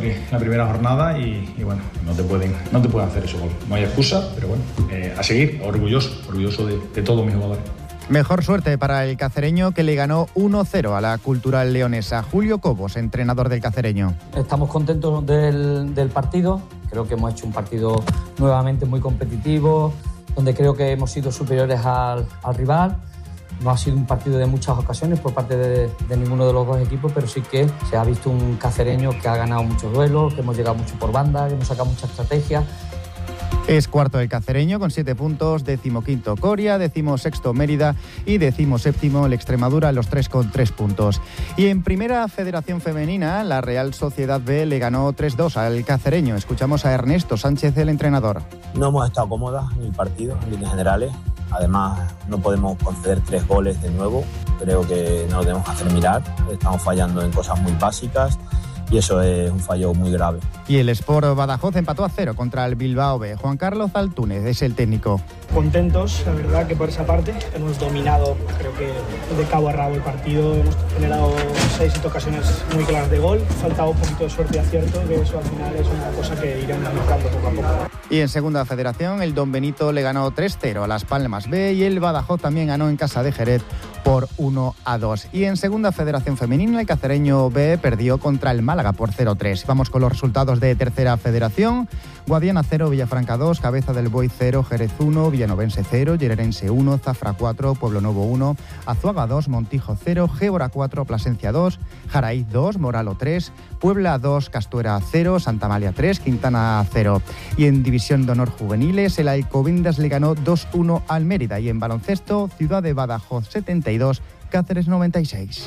la primera jornada y bueno, no te pueden hacer ese gol. No hay excusa, pero bueno, a seguir, orgulloso de todos mis jugadores. Mejor suerte para el cacereño, que le ganó 1-0 a la Cultural Leonesa. Julio Cobos, entrenador del cacereño. Estamos contentos del partido. Creo que hemos hecho un partido nuevamente muy competitivo, donde creo que hemos sido superiores al rival. No ha sido un partido de muchas ocasiones por parte de ninguno de los dos equipos, pero sí que se ha visto un cacereño que ha ganado muchos duelos, que hemos llegado mucho por banda, que hemos sacado mucha estrategia. Es cuarto el cacereño con 7 puntos, 15º Coria, 16º Mérida y 17º el Extremadura, los 3 con 3 puntos. Y en Primera Federación Femenina, la Real Sociedad B le ganó 3-2 al cacereño. Escuchamos a Ernesto Sánchez, el entrenador. No hemos estado cómodas en el partido, en líneas generales. Además, no podemos conceder 3 goles de nuevo. Creo que no lo debemos hacer mirar. Estamos fallando en cosas muy básicas y eso es un fallo muy grave. Y el Sport Badajoz empató a 0 contra el Bilbao B. Juan Carlos Altúnez es el técnico. Contentos, la verdad, que por esa parte hemos dominado, creo que de cabo a rabo el partido. Hemos generado 6-7 ocasiones muy claras de gol. Faltaba un poquito de suerte y acierto, que eso al final es una cosa que iremos mejorando poco a poco. Y en Segunda Federación, el Don Benito le ganó 3-0 a Las Palmas B y el Badajoz también ganó en casa de Jerez por 1-2. Y en Segunda Federación Femenina, el Cacereño B perdió contra el Málaga por 0-3. Vamos con los resultados de Tercera Federación. Guadiana 0, Villafranca 2, Cabeza del Buey 0, Jerez 1, Villanovense 0, Llererense 1, Zafra 4, Pueblo Nuevo 1, Azuaga 2, Montijo 0, Gébora 4, Plasencia 2, Jaraíz 2, Moralo 3, Puebla 2, Castuera 0, Santa Amalia 3, Quintana 0. Y en División de Honor Juveniles, el Alcobendas le ganó 2-1 al Mérida. Y en baloncesto, Ciudad de Badajoz 72, Cáceres 96.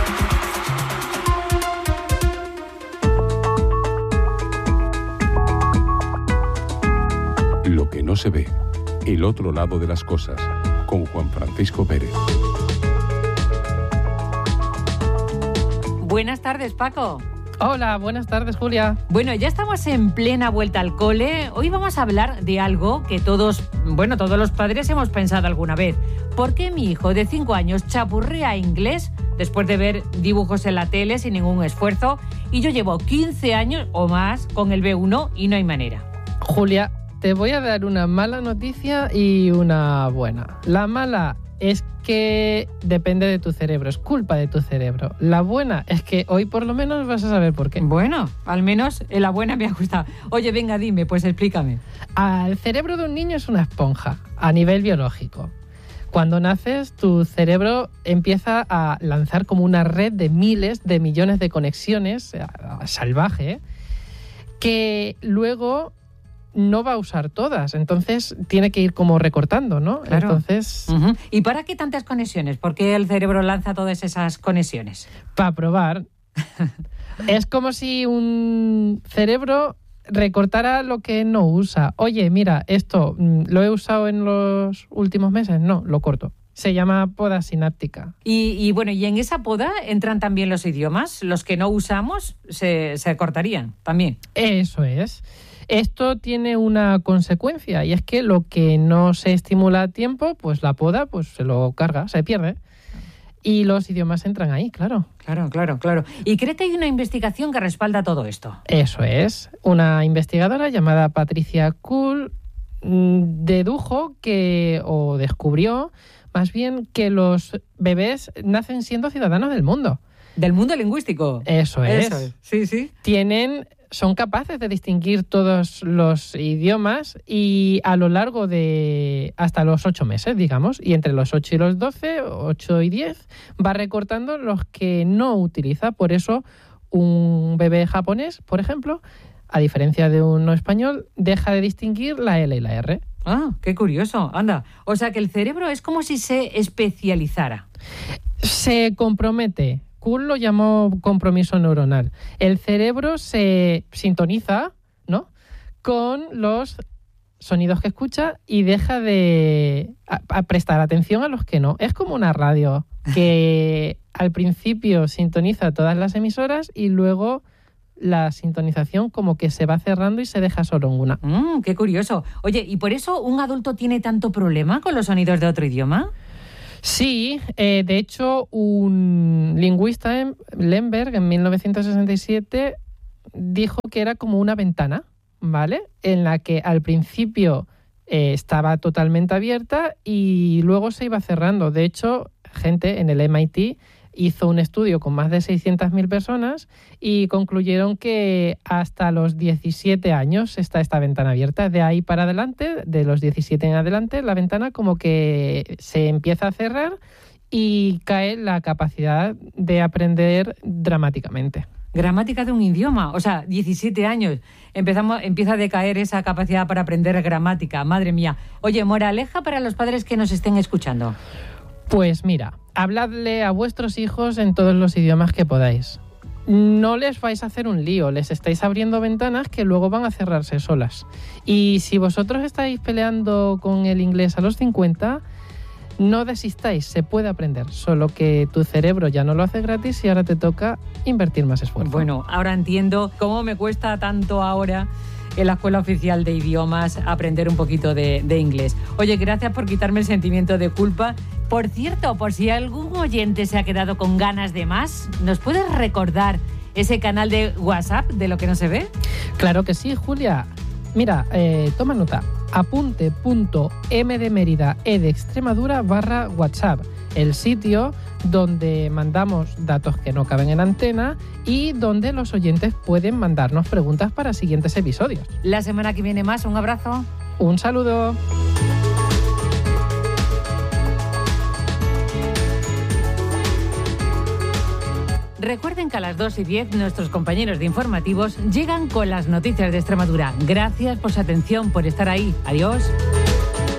Lo que no se ve, el otro lado de las cosas, con Juan Francisco Pérez. Buenas tardes, Paco. Hola, buenas tardes, Julia. Bueno, ya estamos en plena vuelta al cole. Hoy vamos a hablar de algo que todos los padres hemos pensado alguna vez. ¿Por qué mi hijo de 5 años chapurrea inglés después de ver dibujos en la tele sin ningún esfuerzo? Y yo llevo 15 años o más con el B1 y no hay manera. Julia, te voy a dar una mala noticia y una buena. La mala es que depende de tu cerebro, es culpa de tu cerebro. La buena es que hoy por lo menos vas a saber por qué. Bueno, al menos la buena me ha gustado. Oye, venga, dime, pues explícame. El cerebro de un niño es una esponja a nivel biológico. Cuando naces, tu cerebro empieza a lanzar como una red de miles de millones de conexiones salvaje, que luego no va a usar todas, entonces tiene que ir como recortando, ¿no? Claro. Entonces, ¿Y para qué tantas conexiones? ¿Por qué el cerebro lanza todas esas conexiones? Para probar. Es como si un cerebro recortara lo que no usa. Oye, mira, esto lo he usado en los últimos meses, no, lo corto. Se llama poda sináptica. Y en esa poda entran también los idiomas, los que no usamos se cortarían también. Eso es. Esto tiene una consecuencia y es que lo que no se estimula a tiempo, pues la poda pues se lo carga, se pierde. Y los idiomas entran ahí, claro. Claro. ¿Y cree que hay una investigación que respalda todo esto? Eso es. Una investigadora llamada Patricia Kuhl descubrió más bien que los bebés nacen siendo ciudadanos del mundo. ¿Del mundo lingüístico? Eso es. Sí. Son capaces de distinguir todos los idiomas y a lo largo de hasta los 8 meses, digamos, y entre los 8 y los 12, 8 y 10, va recortando los que no utiliza. Por eso, un bebé japonés, por ejemplo, a diferencia de uno español, deja de distinguir la L y la R. Ah, qué curioso. Anda, o sea que el cerebro es como si se especializara. Se compromete. Kuhl lo llamó compromiso neuronal. El cerebro se sintoniza, ¿no?, con los sonidos que escucha y deja de prestar atención a los que no. Es como una radio que al principio sintoniza todas las emisoras y luego la sintonización como que se va cerrando y se deja solo en una. Qué curioso. Oye, ¿y por eso un adulto tiene tanto problema con los sonidos de otro idioma? Sí, de hecho, un lingüista, Lemberg, en 1967, dijo que era como una ventana, ¿vale? En la que al principio estaba totalmente abierta y luego se iba cerrando. De hecho, gente en el MIT hizo un estudio con más de 600.000 personas y concluyeron que hasta los 17 años está esta ventana abierta. De ahí para adelante, de los 17 en adelante, la ventana como que se empieza a cerrar y cae la capacidad de aprender dramáticamente. Gramática de un idioma, o sea, 17 años, empieza a decaer esa capacidad para aprender gramática, madre mía. Oye, moraleja para los padres que nos estén escuchando. Pues mira, habladle a vuestros hijos en todos los idiomas que podáis. No les vais a hacer un lío, les estáis abriendo ventanas que luego van a cerrarse solas. Y si vosotros estáis peleando con el inglés a los 50... no desistáis, se puede aprender, solo que tu cerebro ya no lo hace gratis y ahora te toca invertir más esfuerzo. Bueno, ahora entiendo cómo me cuesta tanto ahora en la Escuela Oficial de Idiomas aprender un poquito de inglés. Oye, gracias por quitarme el sentimiento de culpa. Por cierto, por si algún oyente se ha quedado con ganas de más, ¿nos puedes recordar ese canal de WhatsApp de Lo que no se ve? Claro que sí, Julia. Mira, toma nota. apunte.m de Mérida, e de Extremadura /WhatsApp, el sitio donde mandamos datos que no caben en antena y donde los oyentes pueden mandarnos preguntas para siguientes episodios. La semana que viene más, un abrazo. Un saludo. Recuerden que a las 2:10 nuestros compañeros de informativos llegan con las noticias de Extremadura. Gracias por su atención, por estar ahí. Adiós.